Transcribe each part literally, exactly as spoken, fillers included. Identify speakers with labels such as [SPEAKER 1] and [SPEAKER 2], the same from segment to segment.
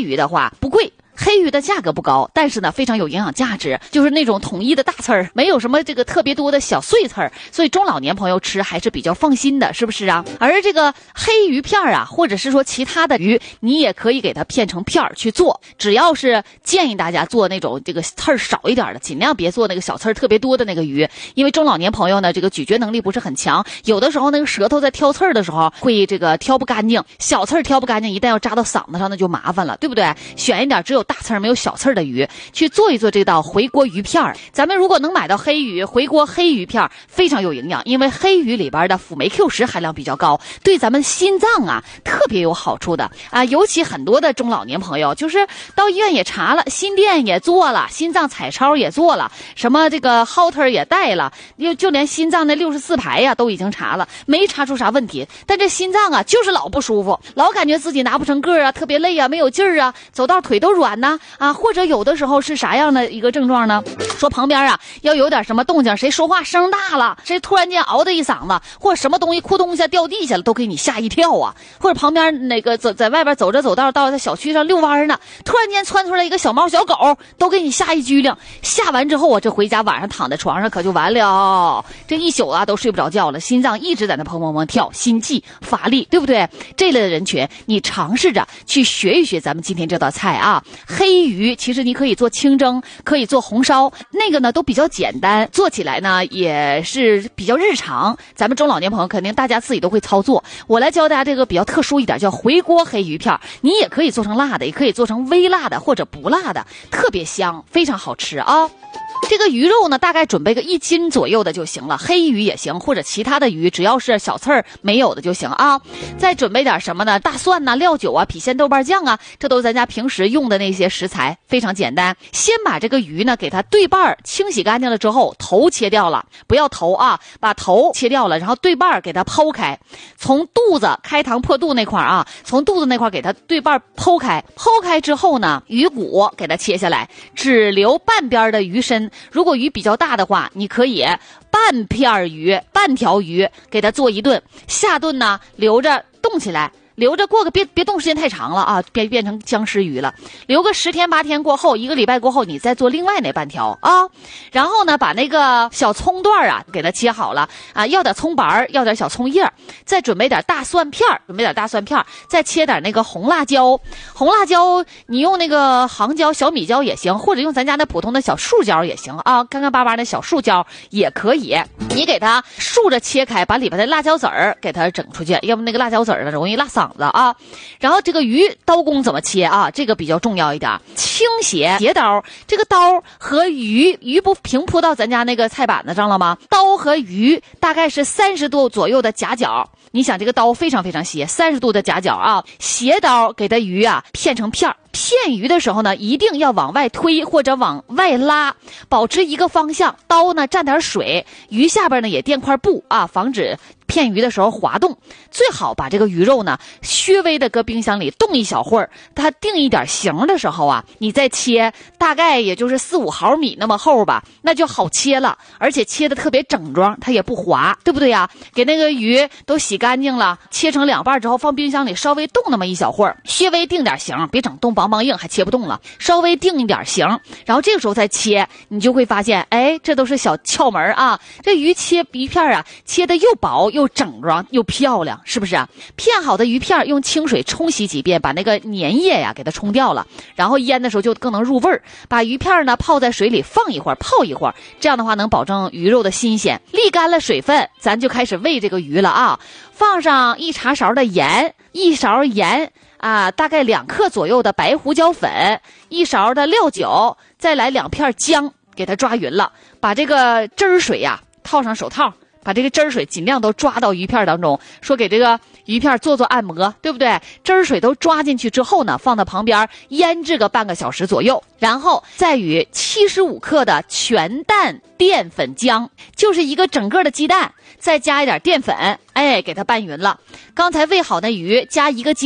[SPEAKER 1] 鱼的话不贵。黑鱼的价格不高，但是呢非常有营养价值，就是那种统一的大刺儿，没有什么这个特别多的小碎刺儿，所以中老年朋友吃还是比较放心的，是不是啊？而这个黑鱼片啊，或者是说其他的鱼，你也可以给它片成片儿去做，只要是建议大家做那种这个刺儿少一点的，尽量别做那个小刺儿特别多的那个鱼，因为中老年朋友呢这个咀嚼能力不是很强，有的时候那个舌头在挑刺儿的时候会这个挑不干净，小刺儿挑不干净，一旦要扎到嗓子上那就麻烦了，对不对？选一点只有大刺儿没有小刺儿的鱼去做一做这道回锅鱼片儿。咱们如果能买到黑鱼，回锅黑鱼片儿非常有营养，因为黑鱼里边的辅酶 Q 十含量比较高，对咱们心脏啊特别有好处的啊。尤其很多的中老年朋友就是到医院也查了，心电也做了，心脏彩超也做了，什么这个 Holter 也带了，就就连心脏那六十四排呀都已经查了，没查出啥问题，但这心脏啊就是老不舒服，老感觉自己拿不成个儿啊，特别累啊，没有劲儿啊，走道腿都软呐啊，或者有的时候是啥样的一个症状呢？说旁边啊要有点什么动静，谁说话声大了，谁突然间嗷的一嗓子，或者什么东西咕咚一下掉地下了，都给你吓一跳啊！或者旁边那个走在外边走着走道，到在小区上遛弯呢，突然间窜出来一个小猫小狗，都给你吓一激灵。吓完之后，我这回家晚上躺在床上可就完了，这一宿啊都睡不着觉了，心脏一直在那砰砰砰跳，心悸乏力，对不对？这类的人群，你尝试着去学一学咱们今天这道菜啊，黑鱼其实你可以做清蒸，可以做红烧，那个呢都比较简单，做起来呢也是比较日常，咱们中老年朋友肯定大家自己都会操作。我来教大家这个比较特殊一点，叫回锅黑鱼片，你也可以做成辣的，也可以做成微辣的或者不辣的，特别香，非常好吃啊。这个鱼肉呢大概准备个一斤左右的就行了，黑鱼也行，或者其他的鱼，只要是小刺儿没有的就行啊。再准备点什么呢？大蒜呐、料酒啊、郫县豆瓣酱啊，这都是咱家平时用的那些食材，非常简单。先把这个鱼呢给它对半清洗干净了之后，头切掉了，不要头啊，把头切掉了，然后对半给它剖开，从肚子开膛破肚那块啊，从肚子那块给它对半剖开，剖开之后呢，鱼骨给它切下来，只留半边的鱼身。如果鱼比较大的话，你可以半片鱼半条鱼给它做一顿，下顿呢留着冻起来，留着过个别别冻时间太长了啊，变变成僵尸鱼了。留个十天八天过后，一个礼拜过后，你再做另外那半条啊。然后呢，把那个小葱段啊给它切好了啊，要点葱白，要点小葱叶，再准备点大蒜片，准备点大蒜片，再切点那个红辣椒。红辣椒你用那个杭椒、小米椒也行，或者用咱家那普通的小树椒也行啊，干干巴巴的小树椒也可以。你给它竖着切开，把里边的辣椒籽儿给它整出去，要不那个辣椒籽儿呢容易辣嗓子啊。然后这个鱼刀工怎么切啊？这个比较重要一点，倾斜斜刀，这个刀和鱼鱼不平铺到咱家那个菜板子上了吗？刀和鱼大概是三十度左右的夹角。你想这个刀非常非常斜，三十度的夹角啊，斜刀给它鱼啊片成片儿。片鱼的时候呢，一定要往外推或者往外拉，保持一个方向。刀呢蘸点水，鱼下边呢也垫块布啊，防止片鱼的时候滑动。最好把这个鱼肉呢稍微的搁冰箱里冻一小会儿，它定一点形的时候啊，你再切，大概也就是四五毫米那么厚吧，那就好切了，而且切的特别整装，它也不滑，对不对呀？给那个鱼都洗干净了，切成两半之后放冰箱里稍微冻那么一小会儿，稍微定点形，别整冻梆梆硬还切不动了，稍微定一点形，然后这个时候再切，你就会发现，哎，这都是小窍门啊。这鱼切鱼片啊，切的又薄又整装又漂亮，是不是啊？片好的鱼片用清水冲洗几遍，把那个粘液呀给它冲掉了，然后腌的时候就更能入味儿。把鱼片呢泡在水里放一会儿，泡一会儿，这样的话能保证鱼肉的新鲜。沥干了水分，咱就开始喂这个鱼了啊！放上一茶勺的盐，一勺盐啊，大概两克左右的白胡椒粉，一勺的料酒，再来两片姜，给它抓匀了。把这个汁儿水呀、啊、套上手套，把这个汁儿水尽量都抓到鱼片当中，说给这个鱼片做做按摩，对不对？汁儿水都抓进去之后呢，放到旁边腌制个半个小时左右，然后再与七十五克的全蛋淀粉浆，就是一个整个的鸡蛋，再加一点淀粉，哎，给它拌匀了。刚才喂好的鱼加一个鸡蛋，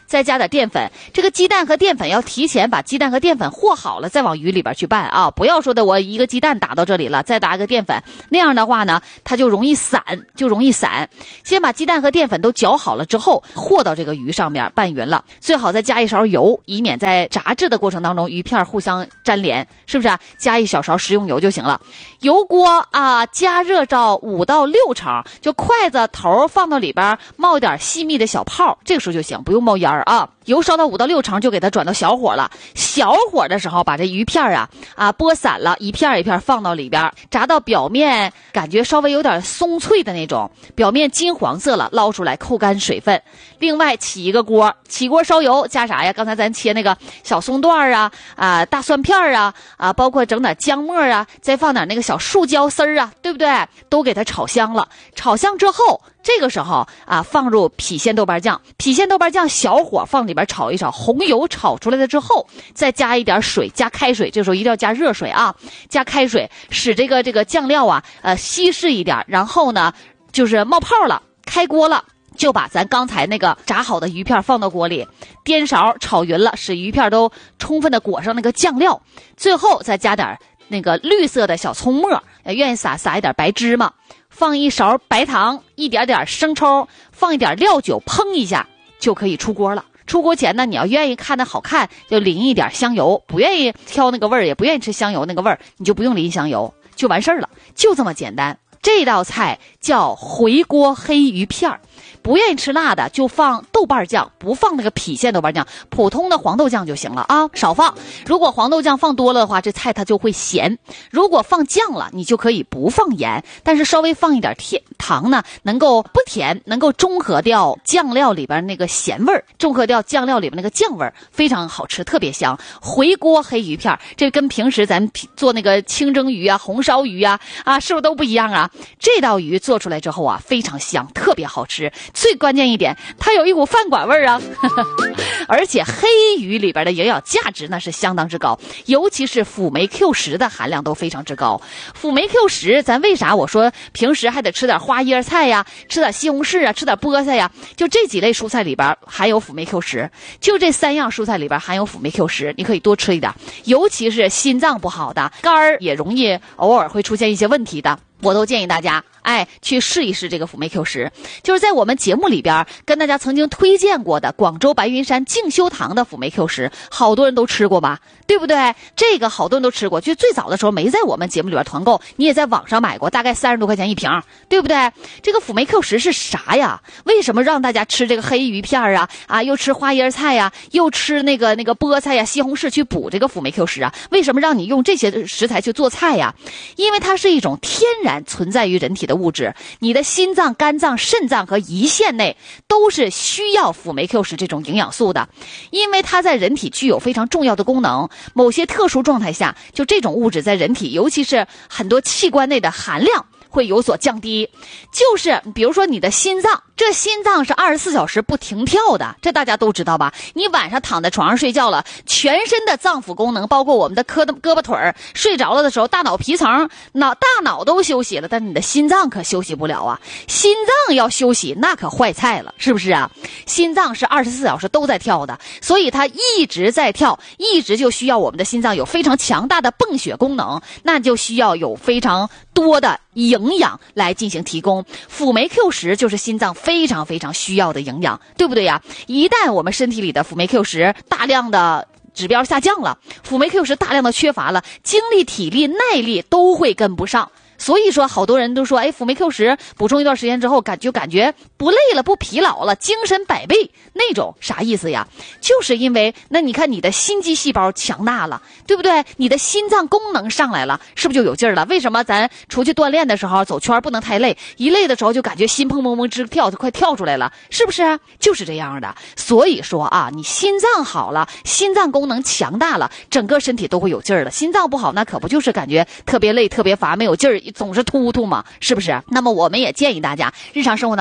[SPEAKER 1] 再加点淀粉。这个鸡蛋和淀粉要提前把鸡蛋和淀粉和好了，再往鱼里边去拌啊！不要说的我一个鸡蛋打到这里了，再打一个淀粉，那样的话呢，它就容易散，就容易散。先把鸡蛋和淀粉都搅好了之后，和到这个鱼上面拌匀了，最好再加一勺油，以免在炸制的过程当中鱼片互相粘连，是不是啊？加一小勺食用油就行了。油锅啊，加热到五到六成，就筷子头放到里边冒一点细密的小泡，这个时候就行，不用冒烟啊。油烧到五到六成，就给它转到小火了。小火的时候，把这鱼片啊啊拨散了，一片一片放到里边，炸到表面感觉稍微有点松脆的那种，表面金黄色了，捞出来扣干水分。另外起一个锅，起锅烧油，加啥呀？刚才咱切那个小松段啊啊大蒜片啊啊，包括整点姜末啊，再放点那个小树椒丝儿啊，对不对？都给它炒香了。炒香之后，这个时候啊，放入郫县豆瓣酱，郫县豆瓣酱小火放里边炒一炒，红油炒出来了之后，再加一点水，加开水，这时候一定要加热水啊，加开水，使这个这个酱料啊，呃稀释一点，然后呢，就是冒泡了，开锅了。就把咱刚才那个炸好的鱼片放到锅里，颠勺炒匀了，使鱼片都充分的裹上那个酱料，最后再加点那个绿色的小葱末，愿意撒撒一点白芝麻，放一勺白糖，一点点生抽，放一点料酒，烹一下就可以出锅了。出锅前呢，你要愿意看的好看，就淋一点香油；不愿意挑那个味儿，也不愿意吃香油那个味儿，你就不用淋香油，就完事儿了，就这么简单。这道菜叫回锅黑鱼片儿，不愿意吃辣的就放豆瓣酱，不放那个郫县豆瓣酱，普通的黄豆酱就行了啊，少放。如果黄豆酱放多了的话，这菜它就会咸。如果放酱了，你就可以不放盐，但是稍微放一点甜糖呢，能够不甜，能够中和掉酱料里边那个咸味儿，中和掉酱料里边那个酱味儿，非常好吃，特别香。回锅黑鱼片，这跟平时咱做那个清蒸鱼啊、红烧鱼啊啊，是不是都不一样啊？这道鱼做出来之后啊，非常香，特别好吃。最关键一点，它有一股饭馆味儿啊，而且黑鱼里边的营养价值那是相当之高，尤其是辅酶 Q 十的含量都非常之高。辅酶 Q 十，咱为啥我说平时还得吃点花椰菜呀，吃点西红柿啊，吃点菠菜呀？就这几类蔬菜里边含有辅酶 Q 十，就这三样蔬菜里边含有辅酶 Q 十，你可以多吃一点，尤其是心脏不好的，肝儿也容易偶尔会出现一些问题的。我都建议大家，哎，去试一试这个辅酶 Q 十，就是在我们节目里边跟大家曾经推荐过的广州白云山静修堂的辅酶 Q 十，好多人都吃过吧，对不对？这个好多人都吃过，就最早的时候没在我们节目里边团购，你也在网上买过，大概三十多块钱一瓶，对不对？这个辅酶 Q 十是啥呀？为什么让大家吃这个黑鱼片啊？啊，又吃花椰菜呀，又吃那个那个菠菜呀、西红柿去补这个辅酶 Q 十啊？为什么让你用这些食材去做菜呀？因为它是一种天然存在于人体的物质，你的心脏、肝脏、肾脏和胰腺内都是需要辅酶 Q 十这种营养素的，因为它在人体具有非常重要的功能。某些特殊状态下，就这种物质在人体，尤其是很多器官内的含量会有所降低。就是比如说你的心脏，这心脏是二十四小时不停跳的，这大家都知道吧？你晚上躺在床上睡觉了，全身的脏腑功能，包括我们的胳膊胳膊腿儿，睡着了的时候，大脑皮层、脑大脑都休息了，但是你的心脏可休息不了啊！心脏要休息，那可坏菜了，是不是啊？心脏是二十四小时都在跳的，所以它一直在跳，一直就需要我们的心脏有非常强大的泵血功能，那就需要有非常多的营养来进行提供。辅酶 Q 十就是心脏非常非常需要的营养，对不对呀？一旦我们身体里的辅酶 Q 十大量的指标下降了，辅酶 Q 十大量的缺乏了，精力、体力、耐力都会跟不上。所以说好多人都说，哎，辅酶 Q 十补充一段时间之后，感觉感觉不累了，不疲劳了，精神百倍那种，啥意思呀？就是因为那你看你的心肌细胞强大了，对不对？你的心脏功能上来了，是不是就有劲儿了？为什么咱出去锻炼的时候走圈不能太累，一累的时候就感觉心砰砰砰直跳，就快跳出来了，是不是？就是这样的。所以说啊，你心脏好了，心脏功能强大了，整个身体都会有劲儿了。心脏不好，那可不就是感觉特别累、特别乏、没有劲儿，总是突突嘛，是不是？那么我们也建议大家日常生活当中，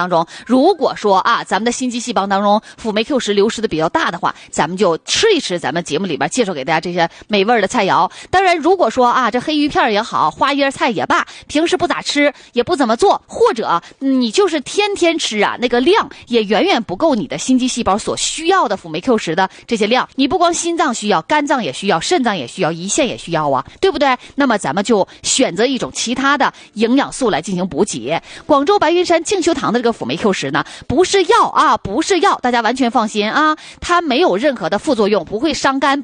[SPEAKER 1] 如果说啊，咱们的心肌细胞当中辅酶 Q 十流失的比较大的话，咱们就吃一吃咱们节目里边介绍给大家这些美味的菜肴。当然如果说啊，这黑鱼片也好，花椰菜也罢，平时不咋吃，也不怎么做，或者你就是天天吃啊，那个量也远远不够你的心肌细胞所需要的辅酶 Q 十的这些量。你不光心脏需要，肝脏也需要，肾脏也需要，胰腺也需要啊，对不对？那么咱们就选择一种其他的营养素来进行补给。广州白云山静修堂的这个辅酶 Q 十呢，不是药啊，不是药，大家完全放心啊，它没有任何的副作用，不会伤肝。